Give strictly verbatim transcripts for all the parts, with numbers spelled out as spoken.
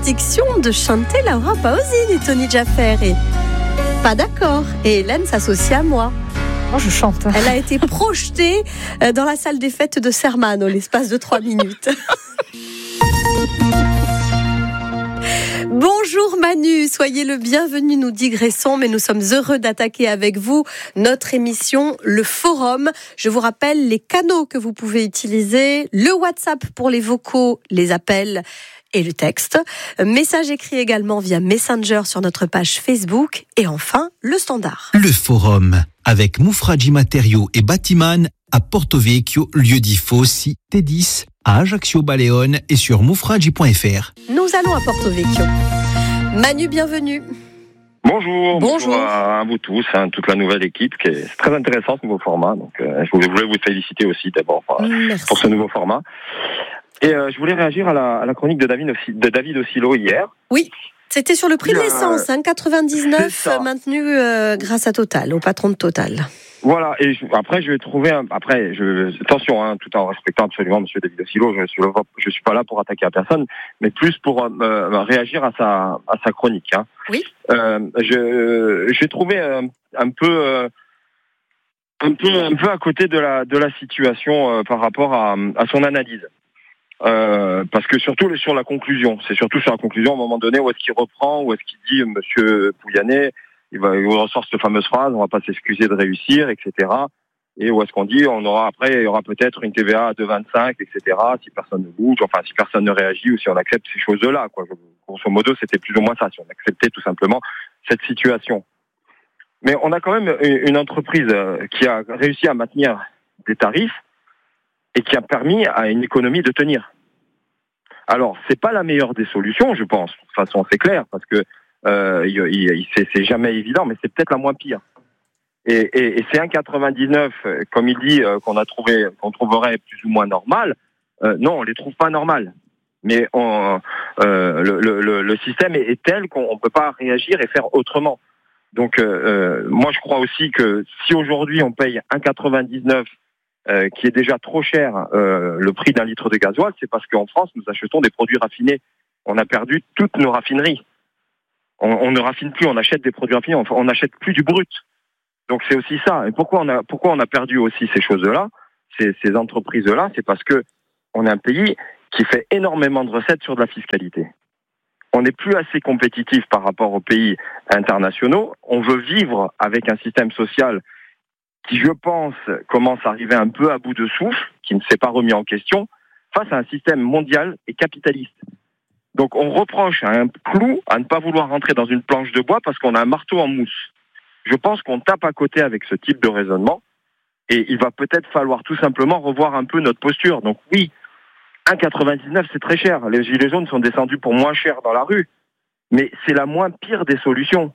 bénédiction de chanter Laura Pausini et Tony Jaffer. Et pas d'accord. Et Hélène s'associe à moi. Moi, je chante. Elle a été projetée dans la salle des fêtes de Sermano, l'espace de trois minutes. Bonjour Manu, soyez le bienvenu, nous digressons, mais nous sommes heureux d'attaquer avec vous notre émission Le Forum. Je vous rappelle les canaux que vous pouvez utiliser, le WhatsApp pour les vocaux, les appels et le texte, message écrit également via Messenger sur notre page Facebook et enfin le standard. Le Forum avec Moufradji Matériaux et Batiman à Porto Vecchio, lieu-dit Fossi, T dix, à Ajaccio Baleone et sur moufradji point f r. Nous allons à Porto Vecchio. Manu, bienvenue. Bonjour, bonjour, bonjour à vous tous, hein, toute la nouvelle équipe, qui est très intéressant ce nouveau format. Donc, euh, je voulais vous féliciter aussi d'abord euh, pour ce nouveau format. Et euh, je voulais réagir à la, à la chronique de David, de David Ossilo hier. Oui, c'était sur le prix de euh, l'essence, hein, quatre-vingt-dix-neuf maintenu euh, grâce à Total, au patron de Total. Voilà, et je, après je vais trouver, un, après, je, attention, hein, tout en respectant absolument Monsieur David Ossilo, je suis, je suis pas là pour attaquer à personne, mais plus pour euh, réagir à sa, à sa chronique. Hein. Oui. Euh, je, j'ai trouvé euh, un peu, euh, un peu, un peu à côté de la, de la situation euh, par rapport à, à son analyse. Euh, parce que surtout sur la conclusion, c'est surtout sur la conclusion, à un moment donné, où est-ce qu'il reprend, où est-ce qu'il dit Monsieur Pouyanné, il va, il ressort cette fameuse phrase, on va pas s'excuser de réussir, et cetera. Et où est-ce qu'on dit, on aura après, il y aura peut-être une T V A à deux virgule vingt-cinq, et cetera. Si personne ne bouge, enfin si personne ne réagit ou si on accepte ces choses-là, quoi. Grosso modo, c'était plus ou moins ça, si on acceptait tout simplement cette situation. Mais on a quand même une entreprise qui a réussi à maintenir des tarifs et qui a permis à une économie de tenir. Alors, c'est pas la meilleure des solutions, je pense. De toute façon, c'est clair, parce que euh, il, il, c'est, c'est jamais évident, mais c'est peut-être la moins pire. Et, et, et c'est un virgule quatre-vingt-dix-neuf, comme il dit, euh, qu'on a trouvé, qu'on trouverait plus ou moins normal. Euh, non, on les trouve pas normales. Mais on, euh, le, le, le système est, est tel qu'on ne peut pas réagir et faire autrement. Donc, euh, moi, je crois aussi que si aujourd'hui on paye un virgule quatre-vingt-dix-neuf Euh, qui est déjà trop cher, euh, le prix d'un litre de gasoil, c'est parce qu'en France, nous achetons des produits raffinés. On a perdu toutes nos raffineries. On, on ne raffine plus, on achète des produits raffinés, on n'achète plus du brut. Donc c'est aussi ça. Et pourquoi on a, pourquoi on a perdu aussi ces choses-là, ces, ces entreprises-là, c'est parce que on est un pays qui fait énormément de recettes sur de la fiscalité. On n'est plus assez compétitif par rapport aux pays internationaux. On veut vivre avec un système social qui, je pense, commence à arriver un peu à bout de souffle, qui ne s'est pas remis en question, face à un système mondial et capitaliste. Donc on reproche à un clou à ne pas vouloir rentrer dans une planche de bois parce qu'on a un marteau en mousse. Je pense qu'on tape à côté avec ce type de raisonnement, et il va peut-être falloir tout simplement revoir un peu notre posture. Donc oui, un virgule quatre-vingt-dix-neuf, c'est très cher. Les gilets jaunes sont descendus pour moins cher dans la rue, mais c'est la moins pire des solutions.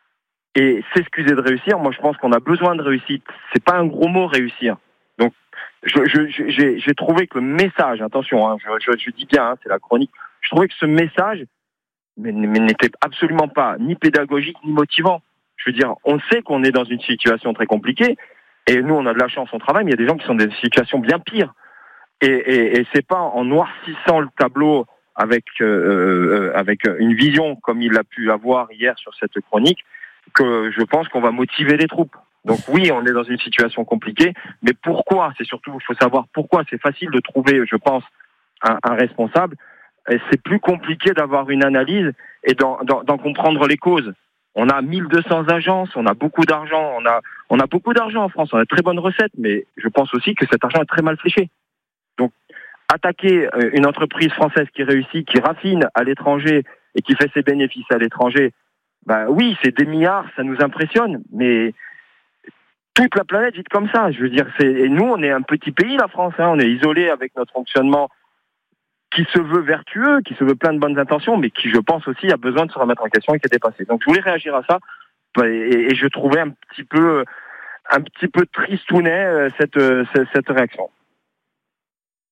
Et s'excuser de réussir, moi je pense qu'on a besoin de réussite. C'est pas un gros mot, réussir. Donc je, je, j'ai, j'ai trouvé que le message, attention, hein, je, je, je dis bien, hein, c'est la chronique, je trouvais que ce message mais, mais n'était absolument pas ni pédagogique ni motivant. Je veux dire, on sait qu'on est dans une situation très compliquée, et nous on a de la chance, on travaille, mais il y a des gens qui sont dans des situations bien pires. Et, et, et c'est pas en noircissant le tableau avec, euh, euh, avec une vision comme il a pu avoir hier sur cette chronique, que je pense qu'on va motiver les troupes. Donc oui, on est dans une situation compliquée, mais pourquoi ? C'est surtout, il faut savoir pourquoi. C'est facile de trouver, je pense, un, un responsable. Et c'est plus compliqué d'avoir une analyse et d'en, d'en, d'en comprendre les causes. On a mille deux cents agences, on a beaucoup d'argent, on a, on a beaucoup d'argent en France, on a de très bonnes recettes, mais je pense aussi que cet argent est très mal fléché. Donc, attaquer une entreprise française qui réussit, qui raffine à l'étranger et qui fait ses bénéfices à l'étranger, bah oui, c'est des milliards, ça nous impressionne, mais toute la planète vit comme ça. Je veux dire, c'est, et nous, on est un petit pays, la France, hein, on est isolé avec notre fonctionnement qui se veut vertueux, qui se veut plein de bonnes intentions, mais qui, je pense aussi, a besoin de se remettre en question et qui est dépassé. Donc, je voulais réagir à ça, et, et je trouvais un petit peu, un petit peu tristounet cette, cette, cette réaction.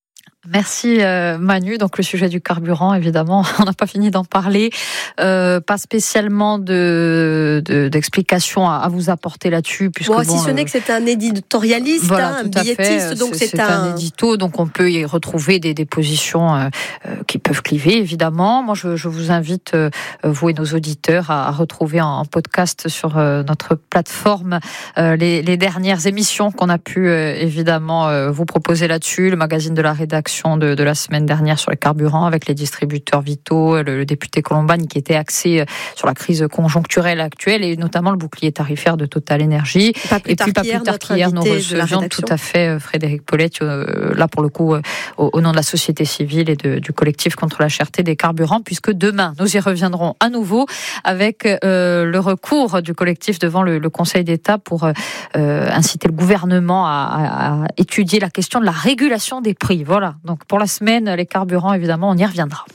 Merci euh, Manu. Donc le sujet du carburant, évidemment, on n'a pas fini d'en parler. Euh, pas spécialement de, de d'explications à, à vous apporter là-dessus, puisque bon, bon, si ce n'est euh, que c'est un éditorialiste, voilà, hein, un tout à billettiste, fait. donc c'est, c'est, c'est un... un édito, donc on peut y retrouver des, des positions euh, euh, qui peuvent cliver, évidemment. Moi, je, je vous invite, euh, vous et nos auditeurs, à, à retrouver en, en podcast sur euh, notre plateforme euh, les, les dernières émissions qu'on a pu euh, évidemment euh, vous proposer là-dessus, le magazine de la rédaction De, de la semaine dernière sur les carburants avec les distributeurs vitaux, le, le député Colombani qui était axé sur la crise conjoncturelle actuelle et notamment le bouclier tarifaire de Total Énergie. Pas plus et tard puis pas qu'hier, plus tard notre qu'hier, nous invité de la recevions rédaction. tout à fait Frédéric Paulette, euh, là pour le coup euh, au, au nom de la société civile et de, du collectif contre la cherté des carburants, puisque demain nous y reviendrons à nouveau avec euh, le recours du collectif devant le, le Conseil d'État pour euh, inciter le gouvernement à, à, à étudier la question de la régulation des prix. Voilà. Donc pour la semaine, les carburants, évidemment, on y reviendra.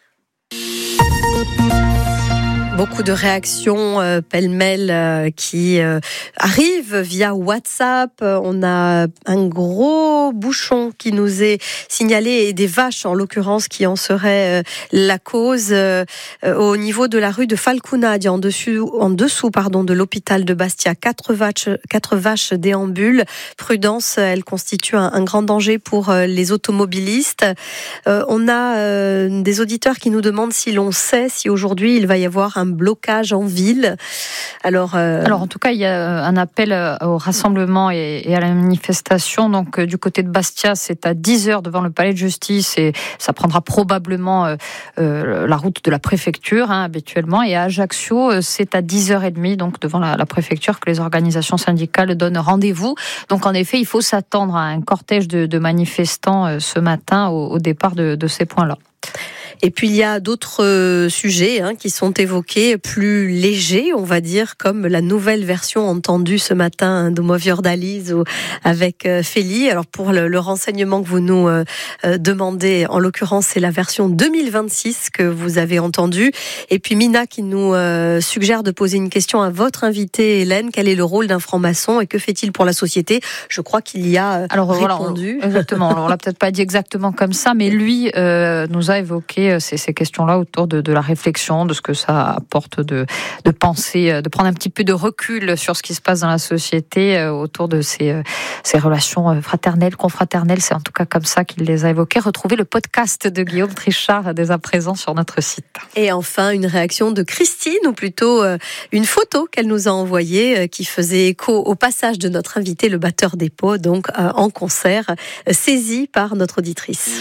Beaucoup de réactions euh, pêle-mêle euh, qui euh, arrivent via WhatsApp. On a un gros bouchon qui nous est signalé et des vaches en l'occurrence qui en seraient euh, la cause euh, euh, au niveau de la rue de Falcounade, en dessous, en dessous pardon, de l'hôpital de Bastia. Quatre vaches, quatre vaches déambulent. Prudence, elles constituent un, un grand danger pour euh, les automobilistes. Euh, on a euh, des auditeurs qui nous demandent si l'on sait si aujourd'hui il va y avoir un blocage en ville. Alors, euh... Alors en tout cas, il y a un appel au rassemblement et, et à la manifestation. Donc euh, du côté de Bastia, c'est à dix heures devant le palais de justice et ça prendra probablement euh, euh, la route de la préfecture hein, habituellement. Et à Ajaccio, euh, c'est à dix heures trente donc devant la, la préfecture que les organisations syndicales donnent rendez-vous. Donc en effet, il faut s'attendre à un cortège de, de manifestants euh, ce matin au, au départ de, de ces points-là. Et puis il y a d'autres euh, sujets hein, qui sont évoqués, plus légers, on va dire, comme la nouvelle version entendue ce matin hein, de Moviordalise avec euh, Félie. Alors pour le, le renseignement que vous nous euh, euh, demandez, en l'occurrence c'est la version deux mille vingt-six que vous avez entendue. Et puis Mina qui nous euh, suggère de poser une question à votre invitée Hélène. Quel est le rôle d'un franc-maçon et que fait-il pour la société ? Je crois qu'il y a euh, Alors, répondu. Voilà, on, exactement, on l'a peut-être pas dit exactement comme ça, mais lui euh, nous a évoqué Ces, ces questions-là autour de, de la réflexion, de ce que ça apporte de, de penser, de prendre un petit peu de recul sur ce qui se passe dans la société euh, autour de ces, euh, ces relations fraternelles, confraternelles. C'est en tout cas comme ça qu'il les a évoquées. Retrouvez le podcast de Guillaume Trichard dès à présent sur notre site. Et enfin, une réaction de Christine, ou plutôt euh, une photo qu'elle nous a envoyée euh, qui faisait écho au passage de notre invité, le batteur des Pots, donc euh, en concert, euh, saisi par notre auditrice.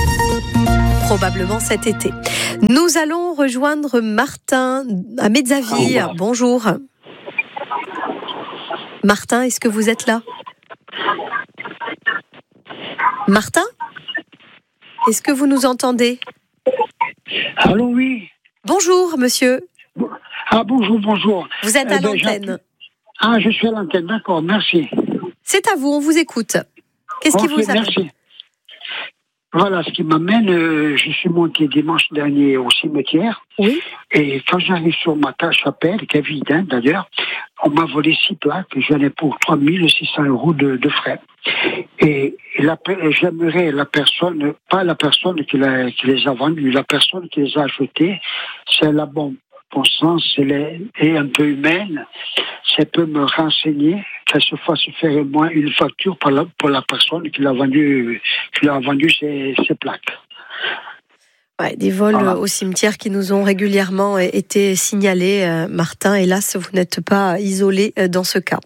Probablement cet été. Nous allons rejoindre Martin à Mezzaville. Bonjour. Martin, est-ce que vous êtes là ? Martin ? Est-ce que vous nous entendez ? Allô, oui. Bonjour, monsieur. Ah, bonjour, bonjour. Vous êtes à eh ben, l'antenne. Ah, je suis à l'antenne, d'accord, merci. C'est à vous, on vous écoute. Qu'est-ce okay, qui vous amène ? Merci. Voilà, ce qui m'amène, euh, je suis monté dimanche dernier au cimetière. Oui. Et quand j'arrive sur ma chapelle, qui est vide hein, d'ailleurs, on m'a volé six plaques. J'en ai pour trois mille six cents euros de, de frais. Et la, j'aimerais la personne, pas la personne qui, la, qui les a vendus, la personne qui les a achetés, c'est la bonne bon sens, elle est un peu humaine. Si elle peut me renseigner, qu'elle se fasse faire au moins une facture pour la, pour la personne qui l'a vendu, qui l'a vendu ces, ces plaques. Ouais, des vols voilà. Au cimetière qui nous ont régulièrement été signalés. Euh, Martin, hélas, vous n'êtes pas isolé dans ce cas.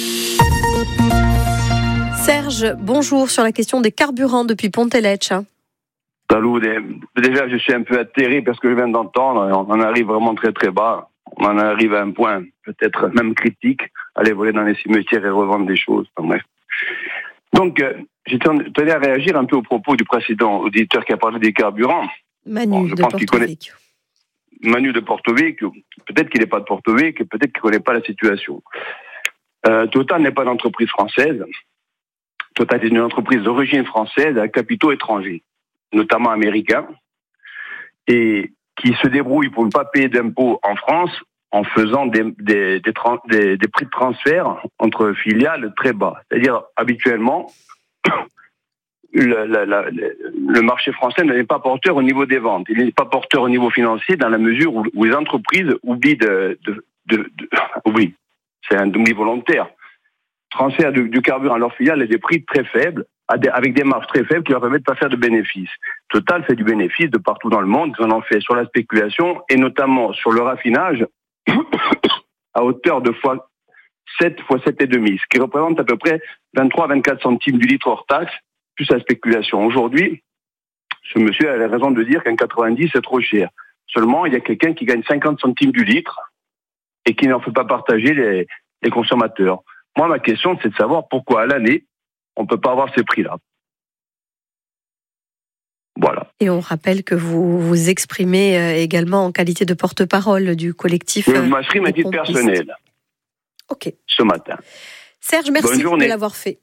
Serge, bonjour, sur la question des carburants depuis Ponteletsch. Salut, déjà je suis un peu atterré parce que je viens d'entendre, on en arrive vraiment très très bas, on en arrive à un point peut-être même critique, aller voler dans les cimetières et revendre des choses, enfin, bref. Donc, euh, je tenais à réagir un peu au propos du précédent auditeur qui a parlé des carburants. Manu bon, je de pense qu'il connaît Manu de Porto Vecchio. Peut-être qu'il n'est pas de Porto Vecchio, peut-être qu'il ne connaît pas la situation. Euh, Total n'est pas une entreprise française. Total est une entreprise d'origine française à capitaux étrangers, notamment américains, et qui se débrouille pour ne pas payer d'impôts en France en faisant des, des, des, des, des prix de transfert entre filiales très bas. C'est-à-dire, habituellement, le, la, la, le marché français n'est pas porteur au niveau des ventes. Il n'est pas porteur au niveau financier dans la mesure où, où les entreprises oublient de, de, de, de oublient. C'est un oubli volontaire. Transfert du, du carburant à leurs filiales et des prix très faibles, avec des marges très faibles qui leur permettent de pas faire de bénéfices. Total fait du bénéfice de partout dans le monde. Ils en ont fait sur la spéculation et notamment sur le raffinage à hauteur de fois sept fois sept virgule cinq, ce qui représente à peu près vingt-trois à vingt-quatre centimes du litre hors taxe, plus la spéculation. Aujourd'hui, ce monsieur a raison de dire qu'un quatre-vingt-dix c'est trop cher. Seulement, il y a quelqu'un qui gagne cinquante centimes du litre et qui n'en fait pas partager les, les consommateurs. Moi, ma question, c'est de savoir pourquoi à l'année, on ne peut pas avoir ces prix-là. Voilà. Et on rappelle que vous vous exprimez également en qualité de porte-parole du collectif. Je m'exprime à titre personnel. Ok. Ce matin. Serge, merci de l'avoir fait.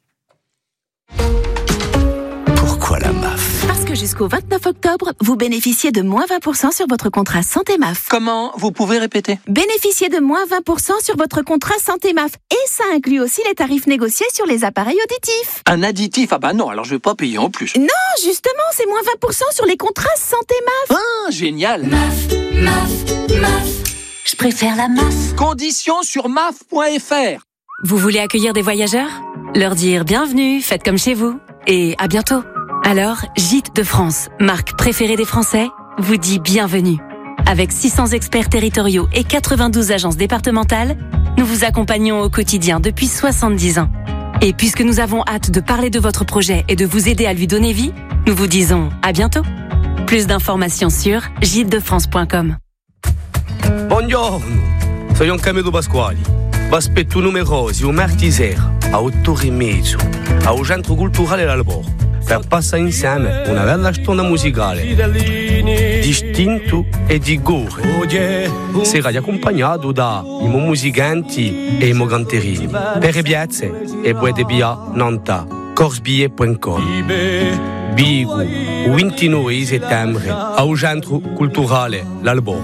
Pourquoi la M A F ? Parce que jusqu'au vingt-neuf octobre, vous bénéficiez de moins vingt pour cent sur votre contrat Santé M A F. Comment ? Vous pouvez répéter ? Bénéficiez de moins vingt pour cent sur votre contrat Santé M A F. Et ça inclut aussi les tarifs négociés sur les appareils auditifs. Un additif ? Ah bah non, alors je vais pas payer en plus. Non, justement, c'est moins vingt pour cent sur les contrats Santé M A F. Ah, génial ! M A F, M A F, M A F. Je préfère la M A F. Conditions sur M A F point F R. Vous voulez accueillir des voyageurs ? Leur dire bienvenue, faites comme chez vous. Et à bientôt. Alors, Gîtes de France, marque préférée des Français, vous dit bienvenue. Avec six cents experts territoriaux et quatre-vingt-douze agences départementales, nous vous accompagnons au quotidien depuis soixante-dix ans. Et puisque nous avons hâte de parler de votre projet et de vous aider à lui donner vie, nous vous disons à bientôt. Plus d'informations sur gîtes de france point com. Buongiorno, sono Camillo Pasquali. Vi aspetto numerosi o martedì sera a otto e mezzo al Centro Culturale L'Albor per passare insieme una bella storia musicale distinto e di gore. Sarà accompagnato da i musicanti e i canterini per piazze e buone via nanta corsbillet punto com. Bigo, il ventinove settembre al Centro Culturale L'Albor.